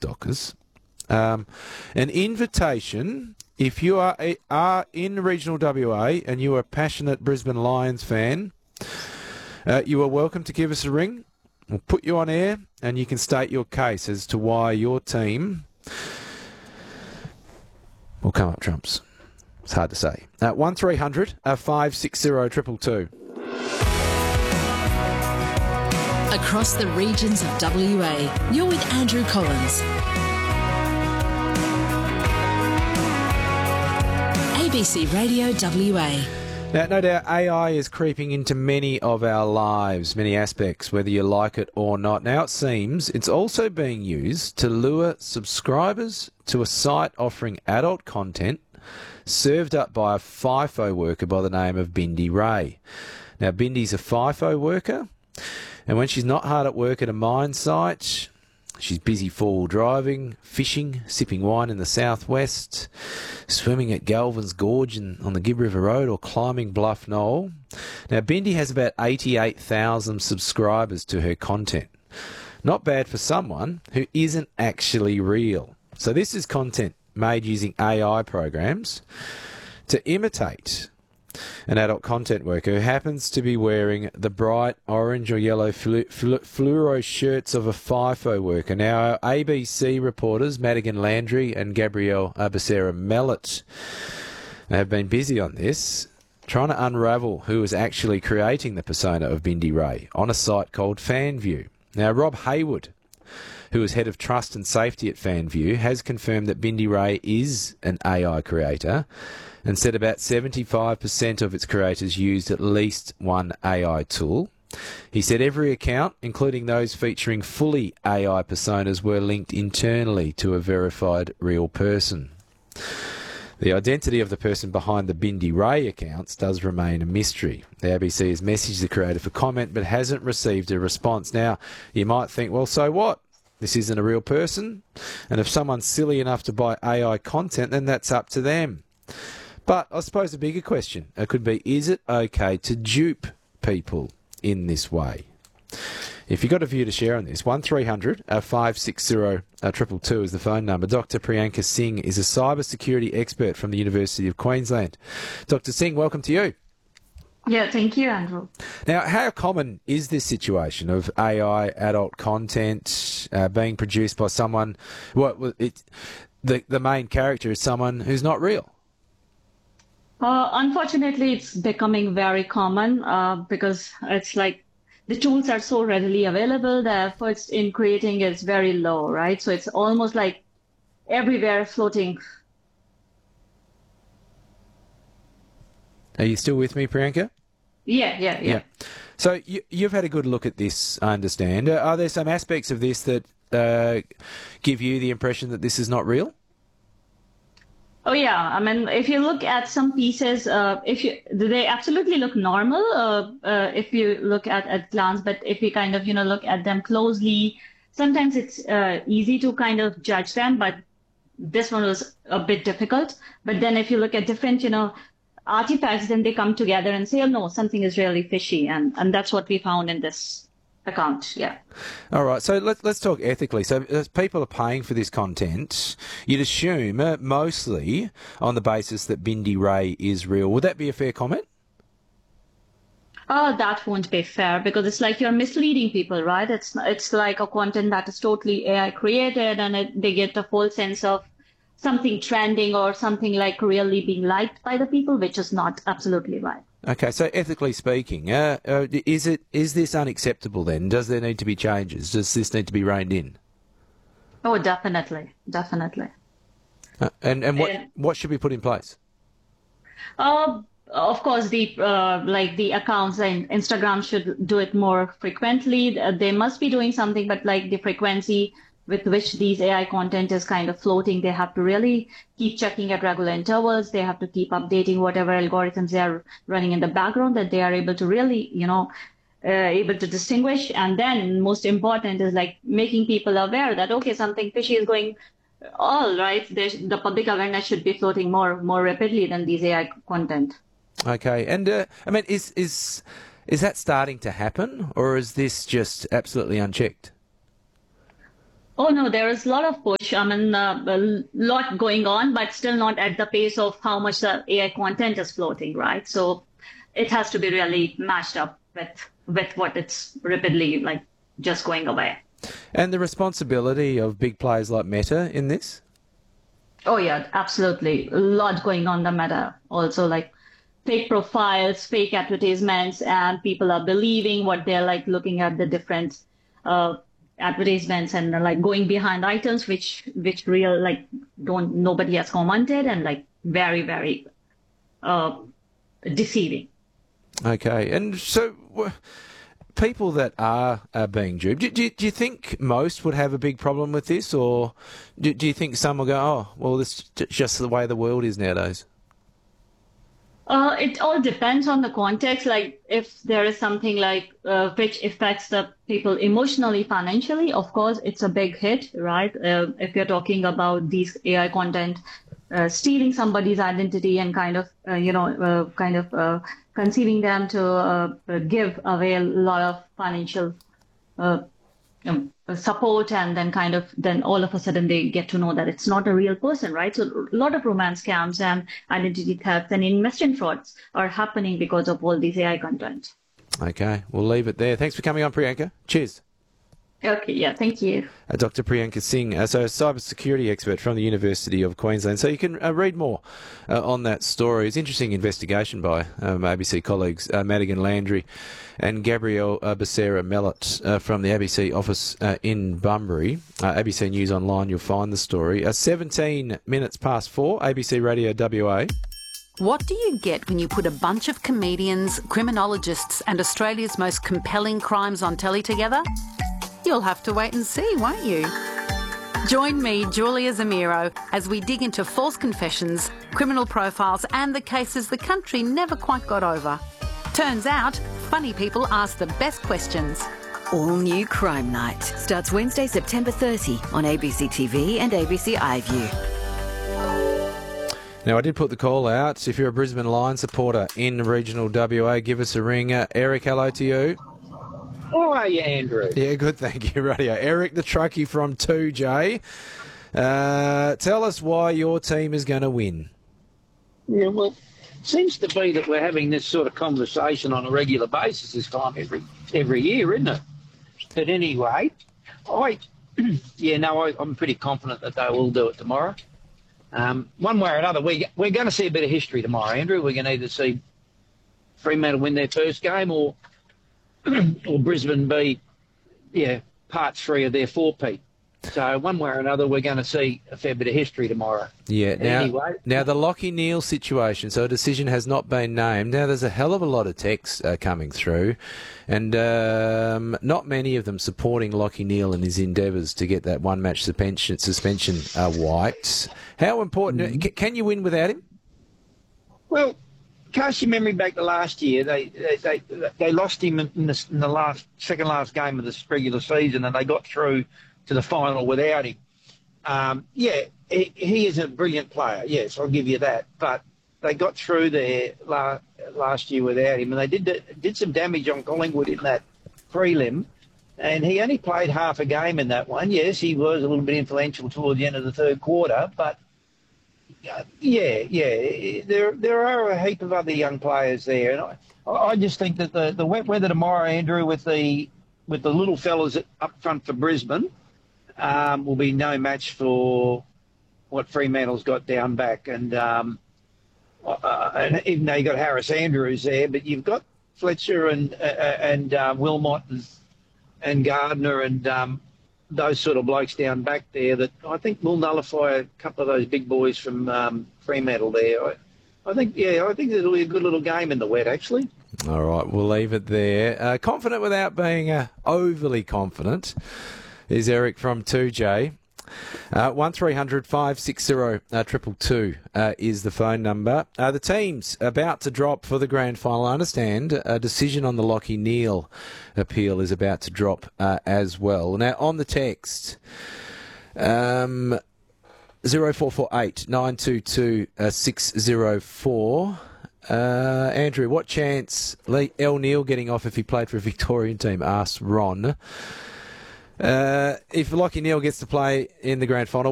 Dockers. An invitation, if you are in regional WA and you are a passionate Brisbane Lions fan, you are welcome to give us a ring. We'll put you on air and you can state your case as to why your team will come up trumps. It's hard to say. 1300 560 222. Across the regions of WA, you're with Andrew Collins. ABC Radio WA. Now, no doubt AI is creeping into many of our lives, many aspects, whether you like it or not. Now, it seems it's also being used to lure subscribers to a site offering adult content served up by a FIFO worker by the name of Bindi Ray. Now, Bindi's a FIFO worker, and when she's not hard at work at a mine site, she's busy four-wheel driving, fishing, sipping wine in the southwest, swimming at Galvin's Gorge on the Gibb River Road, or climbing Bluff Knoll. Now, Bindi has about 88,000 subscribers to her content. Not bad for someone who isn't actually real. So this is content made using AI programs to imitate an adult content worker who happens to be wearing the bright orange or yellow fluoro shirts of a FIFO worker. Now, our ABC reporters, Madigan Landry and Gabrielle Becerra Mellett, have been busy on this, trying to unravel who is actually creating the persona of Bindi Ray on a site called FanView. Now, Rob Hayward, who is head of trust and safety at FanView, has confirmed that Bindi Ray is an AI creator, and said about 75% of its creators used at least one AI tool. He said every account, including those featuring fully AI personas, were linked internally to a verified real person. The identity of the person behind the Bindi Ray accounts does remain a mystery. The ABC has messaged the creator for comment but hasn't received a response. Now, you might think, well, so what? This isn't a real person, and if someone's silly enough to buy AI content, then that's up to them. But I suppose the bigger question could be, is it okay to dupe people in this way? If you've got a view to share on this, 1300 560 222 is the phone number. Dr. Priyanka Singh is a cybersecurity expert from the University of Queensland. Dr. Singh, welcome to you. Yeah, thank you, Andrew. Now, how common is this situation of AI adult content being produced by someone? The main character is someone who's not real. Unfortunately, it's becoming very common because it's like the tools are so readily available. The efforts in creating is very low, right? So it's almost like everywhere floating. Are you still with me, Priyanka? Yeah. So you've had a good look at this, I understand. Are there some aspects of this that give you the impression that this is not real? Oh, yeah. I mean, if you look at some pieces, they absolutely look normal if you look at glance, but if you kind of, look at them closely, sometimes it's easy to kind of judge them, but this one was a bit difficult. But then if you look at different, artifacts, then they come together and say, oh, no, something is really fishy. And that's what we found in this account, yeah. All right, so let's talk ethically. So as people are paying for this content, you'd assume mostly on the basis that Bindi Ray is real. Would that be a fair comment? Oh, that won't be fair because it's like you're misleading people, right? It's like a content that is totally AI created and they get a full sense of something trending or something like really being liked by the people, which is not absolutely right. Okay, so ethically speaking, is this unacceptable then? Does there need to be changes? Does this need to be reined in? Oh, definitely. And what should be put in place? Of course, the accounts and Instagram should do it more frequently. They must be doing something, but like the frequency with which these AI content is kind of floating, they have to really keep checking at regular intervals. They have to keep updating whatever algorithms they are running in the background that they are able to really, able to distinguish. And then most important is like making people aware that, okay, something fishy is going all right. The public awareness should be floating more rapidly than these AI content. Okay. And is that starting to happen or is this just absolutely unchecked? Oh no, there is a lot of push. I mean, a lot going on, but still not at the pace of how much the AI content is floating, right? So it has to be really matched up with what it's rapidly like just going away. And the responsibility of big players like Meta in this? Oh yeah, absolutely. A lot going on the meta. Also like fake profiles, fake advertisements, and people are believing what they're like looking at the different uh, advertisements and like going behind items which real like don't nobody has commented and like very very uh, deceiving. Okay, and so people that are being duped, do you think most would have a big problem with this, or do you think some will go, oh, well, this is just the way the world is nowadays? It all depends on the context. Like if there is something like which affects the people emotionally, financially, of course, it's a big hit, right? If you're talking about these AI content stealing somebody's identity and kind of, conceiving them to give away a lot of financial uh, support, and then kind of then all of a sudden they get to know that it's not a real person, right? So a lot of romance scams and identity thefts and investment frauds are happening because of all these AI content. Okay, we'll leave it there. Thanks for coming on, Priyanka. Cheers. Okay, yeah, thank you. Dr. Priyanka Singh, so a cybersecurity expert from the University of Queensland. So you can read more on that story. It's an interesting investigation by ABC colleagues Madigan Landry and Gabrielle Becerra Mellot from the ABC office in Bunbury. ABC News Online, you'll find the story. 17 minutes past 4, ABC Radio WA. What do you get when you put a bunch of comedians, criminologists and Australia's most compelling crimes on telly together? You'll have to wait and see, won't you? Join me, Julia Zamiro, as we dig into false confessions, criminal profiles and the cases the country never quite got over. Turns out, funny people ask the best questions. All new Crime Night starts Wednesday, September 30 on ABC TV and ABC iView. Now, I did put the call out. If you're a Brisbane Lions supporter in regional WA, give us a ring. Eric, hello to you. How are you, Andrew? Yeah, good, thank you, Radio. Eric the Truckie from 2J. Tell us why your team is going to win. Yeah, well, it seems to be that we're having this sort of conversation on a regular basis this time every year, isn't it? But anyway, I'm pretty confident that they will do it tomorrow. One way or another, we're going to see a bit of history tomorrow, Andrew. We're going to either see Fremantle win their first game or Brisbane be, part 3 of their 4P. So one way or another, we're going to see a fair bit of history tomorrow. Yeah. Now the Lachie Neale situation. So a decision has not been named. Now there's a hell of a lot of texts coming through, and not many of them supporting Lachie Neale in his endeavours to get that one-match suspension wiped. How important? Can you win without him? Well, cast your memory back to last year. They lost him in the second last game of this regular season, and they got through to the final without him. He is a brilliant player. Yes, I'll give you that. But they got through there last year without him, and they did some damage on Collingwood in that prelim. And he only played half a game in that one. Yes, he was a little bit influential towards the end of the third quarter, but there are a heap of other young players there, and I just think that the wet weather tomorrow, Andrew, with the little fellas up front for Brisbane, will be no match for what Fremantle's got down back, and even though you got Harris Andrews there, but you've got Fletcher and Wilmot and Gardner and those sort of blokes down back there that I think will nullify a couple of those big boys from Fremantle there. I think it'll be a good little game in the wet, actually. All right, we'll leave it there. Confident without being overly confident is Eric from 2J. 1300 560 222 is the phone number. The team's about to drop for the grand final. I understand a decision on the Lachie Neale appeal is about to drop as well. Now, on the text, 0448 922 604. Andrew, what chance El Neale getting off if he played for a Victorian team? Asked Ron. If Lachie Neale gets to play in the grand final,